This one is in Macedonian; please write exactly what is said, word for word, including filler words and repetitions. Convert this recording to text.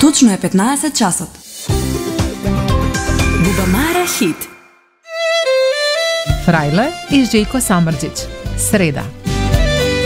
Точно е петнаесет часот. Бубамара хит. Фрајле и Жејко Самрџиć. Среда.